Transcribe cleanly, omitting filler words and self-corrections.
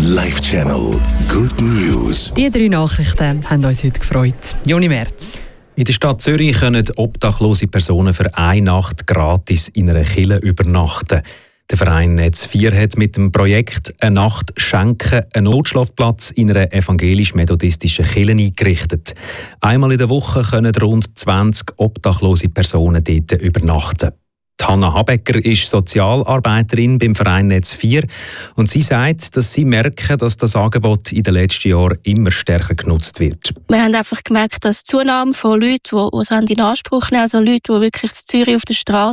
Live-Channel Good News. Die 3 Nachrichten haben uns heute gefreut. Juni März. In der Stadt Zürich können obdachlose Personen für eine Nacht gratis in einer Kirche übernachten. Der Verein Netz 4 hat mit dem Projekt «Eine Nacht schenken» einen Notschlafplatz in einer evangelisch-methodistischen Kirche eingerichtet. Einmal in der Woche können rund 20 obdachlose Personen dort übernachten. Die Hanna Habecker ist Sozialarbeiterin beim Verein Netz 4 und sie sagt, dass sie merken, dass das Angebot in den letzten Jahren immer stärker genutzt wird. Wir haben einfach gemerkt, dass die Zunahme von Leuten, die es in Anspruch nehmen, also Leute, die wirklich in Zürich auf der Straße